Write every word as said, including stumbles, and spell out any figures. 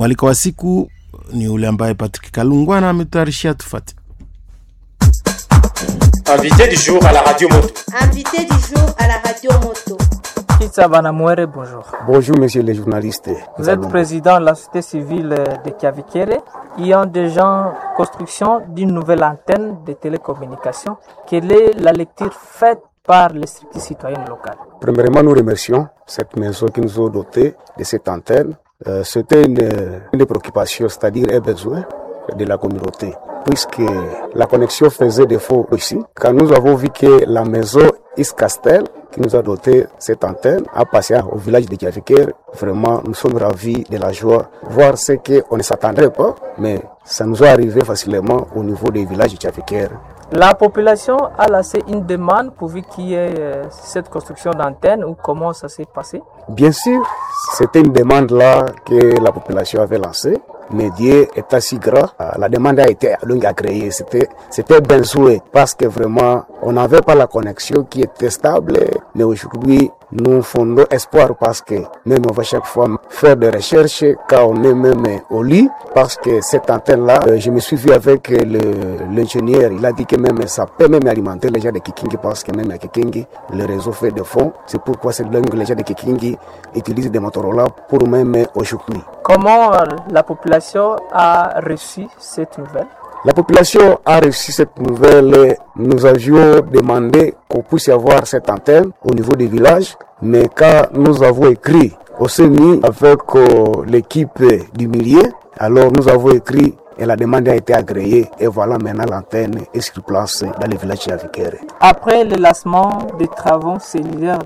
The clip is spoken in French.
Mwaliko wa siku ni ule ambaye Patrick Kalungwana ametayarishia tufate. Invité du jour à la radio moto. Invité du jour à la radio moto. Kitsa Banamouere, bonjour. Bonjour, monsieur les journalistes. Vous êtes président de la société civile de Kiavikere, ayant déjà construction d'une nouvelle antenne de télécommunications. Quelle est la lecture faite par les structures citoyennes locales? Premièrement, nous remercions cette maison qui nous a doté de cette antenne. Euh, c'était une, une préoccupation, c'est-à-dire un besoin de la communauté, puisque la connexion faisait défaut ici. Quand nous avons vu que la maison Iscastel, qui nous a doté cette antenne, a passé au village de Kiavikere, vraiment nous sommes ravis de la joie, voir ce qu'on ne s'attendrait pas, mais ça nous est arrivé facilement au niveau des villages de Kiavikere. La population a lancé une demande pourvu qu'il y ait euh, cette construction d'antenne ou comment ça s'est passé? Bien sûr, c'était une demande là que la population avait lancée. Mais Dieu est si grand, la demande a été longue à créer. C'était, c'était bien souhait parce que vraiment, on n'avait pas la connexion qui était stable. Mais aujourd'hui, nous fondons espoir parce que même on va chaque fois faire des recherches quand on est même au lit. Parce que cette antenne-là, je me suis vu avec le, l'ingénieur. Il a dit que même ça peut même alimenter les gens de Kikingi parce que même à Kikingi, le réseau fait de fond. C'est pourquoi c'est que les gens de Kikingi utilisent des Motorola pour même aujourd'hui. Comment la population a reçu cette nouvelle? La population a reçu cette nouvelle. Nous avions demandé qu'on puisse avoir cette antenne au niveau des villages, mais quand nous avons écrit au C E M I avec euh, l'équipe du milieu, alors nous avons écrit et la demande a été agréée et voilà maintenant l'antenne est sur place dans les villages de Kiavikere. Après le lancement des travaux cellulaires